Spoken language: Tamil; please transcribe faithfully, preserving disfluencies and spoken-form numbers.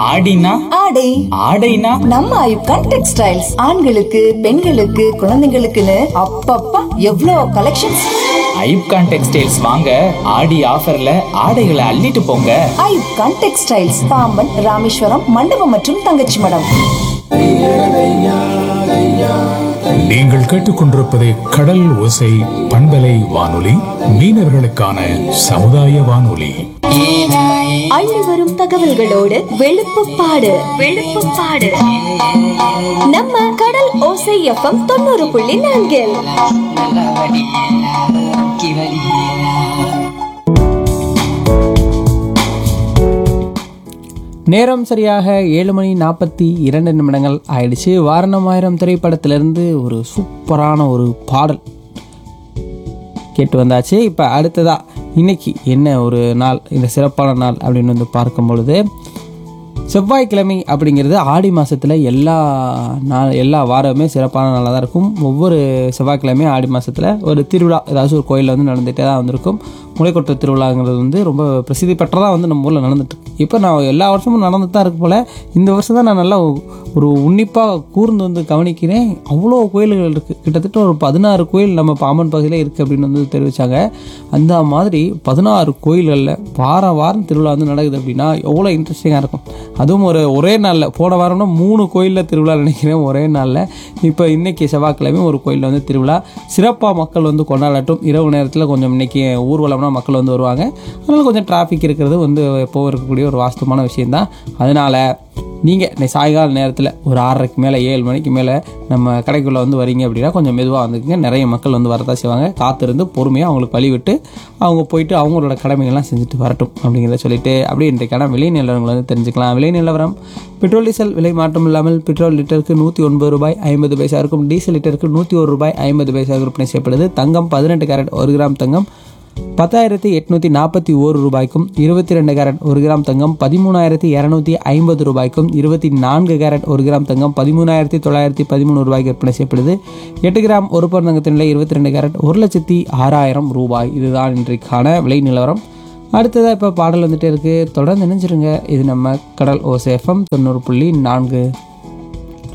ஆடினா ஆடை ஆடைனா நம்ம ஐப்கான் டெக்ஸ்டைல்ஸ் ஆண்களுக்கு பெண்களுக்கு குழந்தைங்களுக்குன்னு அப்பப்பா எவ்வளோ கலெக்ஷன்ஸ். ஐப்கான் டெக்ஸ்டைல்ஸ் வாங்க ஆடி ஆஃபர்ல ஆடைகளை அள்ளிட்டு போங்க. ஐப்கான் டெக்ஸ்டைல்ஸ் பாம்பன் ராமேஸ்வரம் மண்டபம் மற்றும் தங்கச்சி மடம். நீங்கள் கேட்டுக்கொண்டிருப்பது கடல் ஓசை பண்பலை வானொலி, மீனவர்களுக்கான சமுதாய வானொலி. அள்ளி வரும் தகவல்களோடு வெளுப்புப்பாடு வெளுப்புப்பாடு நம்ம கடல் ஓசை எஃப்எம் தொண்ணூறு புள்ளி நான்கில். நேரம் சரியாக ஏழு மணி நாற்பத்தி இரண்டு நிமிடங்கள் ஆயிடுச்சு. வாரணமாயிரம் திரைப்படத்திலிருந்து ஒரு சூப்பரான ஒரு பாடல் கேட்டு வந்தாச்சு. இப்போ அடுத்ததா இன்னைக்கு என்ன ஒரு நாள், இந்த சிறப்பான நாள் அப்படின்னு வந்து பார்க்கும் பொழுது, செவ்வாய்க்கிழமை அப்படிங்கிறது ஆடி மாதத்தில் எல்லா நாள் எல்லா வாரமே சிறப்பான நாளாக தான் இருக்கும். ஒவ்வொரு செவ்வாய்க்கிழமையும் ஆடி மாதத்தில் ஒரு திருவிழா ஏதாச்சும் ஒரு கோயிலில் வந்து நடந்துகிட்டே தான் வந்திருக்கும். முளைக்கொட்டை திருவிழாங்கிறது வந்து ரொம்ப பிரசித்தி பெற்றதாக வந்து நம்ம ஊரில் நடந்துட்டு இப்போ நான் எல்லா வருஷமும் நடந்துட்டு தான் இருக்கு போல். இந்த வருஷம் தான் நான் நல்லா ஒரு உன்னிப்பாக கூர்ந்து வந்து கவனிக்கிறேன். அவ்வளோ கோயில்கள் இருக்குது, கிட்டத்தட்ட ஒரு பதினாறு கோயில் நம்ம பாம்பன் பகுதியில் இருக்குது அப்படின்னு வந்து தெரிவித்தாங்க. அந்த மாதிரி பதினாறு கோயில்களில் வாரம் வாரம் திருவிழா வந்து நடக்குது அப்படின்னா எவ்வளோ இன்ட்ரெஸ்டிங்காக இருக்கும். அதுவும் ஒரு ஒரே நாளில், போன வாரம்னா மூணு கோயிலில் திருவிழா நினைக்கிறேன் ஒரே நாளில். இப்போ இன்றைக்கி செவ்வாய்க்கிழமை ஒரு கோயிலில் வந்து திருவிழா சிறப்பாக மக்கள் வந்து கொண்டாடட்டும். இரவு நேரத்தில் கொஞ்சம் இன்றைக்கி ஊர்வலம்னா மக்கள் வந்து வருவாங்க, அதனால் கொஞ்சம் டிராஃபிக் இருக்கிறது வந்து எப்போவும் இருக்கக்கூடிய ஒரு வாஸ்தவமான விஷயந்தான். அதனால் நீங்கள் இந்த சாயங்கால நேரத்தில் ஒரு ஆறரைக்கு மேலே ஏழு மணிக்கு மேலே நம்ம கடைக்குள்ளே வந்து வரீங்க அப்படின்னா கொஞ்சம் மெதுவாக வந்துக்குங்க. நிறைய மக்கள் வந்து வரதான் செய்வாங்க. காத்திருந்து பொறுமையாக அவங்களுக்கு வழி விட்டு அவங்க போயிட்டு அவங்களோட கடமைகள்லாம் செஞ்சுட்டு வரட்டும் அப்படிங்கிறத சொல்லிட்டு அப்படியே இன்றைக்கான விலை நிலவரங்களை வந்து தெரிஞ்சுக்கலாம். விலை நிலவரம்: பெட்ரோல் டீசல் விலை மாற்றம் இல்லாமல் பெட்ரோல் லிட்டருக்கு நூற்றி ஒன்பது ரூபாய் ஐம்பது பைசா இருக்கும். டீசல் லிட்டருக்கு நூற்றி ஒரு ரூபாய் ஐம்பது பைசா விற்பனை செய்யப்படுது. தங்கம் பதினெட்டு கேரட் ஒரு கிராம் தங்கம் பத்தாயிரத்தி எட்நூற்றி நாற்பத்தி ஓரு ரூபாய்க்கும், இருபத்தி ரெண்டு கேரட் ஒரு கிராம் தங்கம் பதிமூணாயிரத்தி இரநூத்தி ஐம்பது ரூபாய்க்கும், இருபத்தி நான்கு கேரட் ஒரு கிராம் தங்கம் பதிமூணாயிரத்தி தொள்ளாயிரத்தி பதிமூணு ரூபாய்க்கு விற்பனை செய்யப்படுது. எட்டு கிராம் ஒரு பவுன் தங்கத்தின் நிலை இருபத்தி ரெண்டு கேரட் ஒரு லட்சத்தி ஆறாயிரம் ரூபாய். இதுதான் இன்றைக்கான விலை நிலவரம். அடுத்ததாக இப்போ பாடல் வந்துட்டே இருக்குது, தொடர்ந்து நினைச்சிருங்க. இது நம்ம கடல் ஓசை எஃப்எம் தொண்ணூறு புள்ளி நான்கு.